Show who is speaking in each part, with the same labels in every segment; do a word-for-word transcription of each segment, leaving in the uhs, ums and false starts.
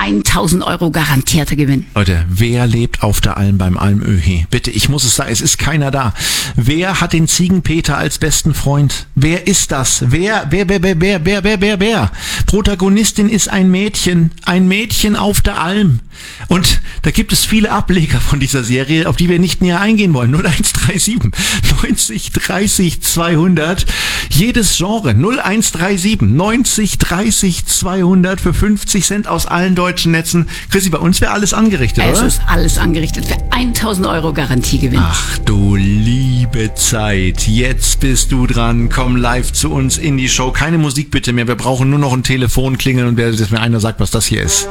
Speaker 1: tausend Euro garantierter Gewinn.
Speaker 2: Leute, wer lebt auf der Alm beim Almöhi? Bitte, ich muss es sagen, es ist keiner da. Wer hat den Ziegenpeter als besten Freund? Wer ist das? Wer, wer, wer, wer, wer, wer, wer, wer, wer? Protagonistin ist ein Mädchen, ein Mädchen auf der Alm. Und da gibt es viele Ableger von dieser Serie, auf die wir nicht näher eingehen wollen. null eins drei sieben neunzig dreißig zweihundert. Jedes Genre null eins drei sieben neunzig dreißig zweihundert für fünfzig Cent aus allen deutschen Netzen. Chrissy, bei uns wäre alles angerichtet,
Speaker 1: es
Speaker 2: oder?
Speaker 1: Es ist alles angerichtet für tausend Euro Garantiegewinn.
Speaker 2: Ach du liebe Zeit, jetzt bist du dran. Komm live zu uns in die Show. Keine Musik bitte mehr, wir brauchen nur noch ein Telefon klingeln und wer, dass mir einer sagt, was das hier ist.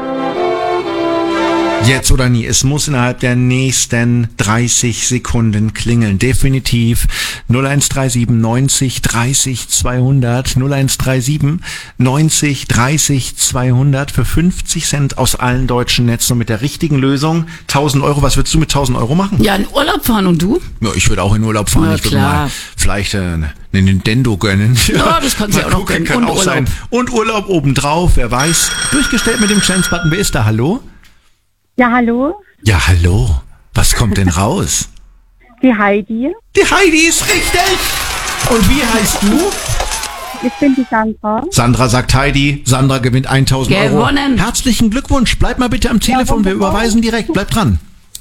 Speaker 2: Jetzt oder nie. Es muss innerhalb der nächsten dreißig Sekunden klingeln. Definitiv. null eins drei sieben neunzig dreißig zweihundert. null eins drei sieben neunzig dreißig zweihundert für fünfzig Cent aus allen deutschen Netzen. Und mit der richtigen Lösung tausend Euro. Was würdest du mit tausend Euro machen?
Speaker 1: Ja, in Urlaub fahren. Und du?
Speaker 2: Ja, ich würde auch in Urlaub fahren.
Speaker 1: Ja,
Speaker 2: ich würde
Speaker 1: klar.
Speaker 2: mal vielleicht äh, eine Nintendo gönnen.
Speaker 1: Ja, das kannst du ja auch noch gönnen.
Speaker 2: Kann
Speaker 1: Und
Speaker 2: auch
Speaker 1: Urlaub.
Speaker 2: sein. Und Urlaub obendrauf. Wer weiß. Durchgestellt mit dem Chance-Button. Wer ist da? Hallo?
Speaker 3: Ja, hallo,
Speaker 2: Ja, hallo. Was kommt denn raus?
Speaker 3: die Heidi.
Speaker 2: Die Heidi ist richtig. Und wie heißt du?
Speaker 3: Ich bin die Sandra.
Speaker 2: Sandra sagt Heidi. Sandra gewinnt tausend Euro.
Speaker 1: Gewonnen.
Speaker 2: Herzlichen Glückwunsch. Bleib mal bitte am Telefon. Wir überweisen direkt. Bleib dran.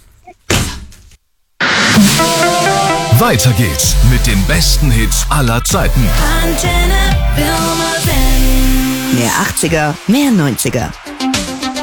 Speaker 4: Weiter geht's mit den besten Hits aller Zeiten.
Speaker 5: Antenne Wilmersdorf.
Speaker 6: Mehr achtziger, mehr neunziger.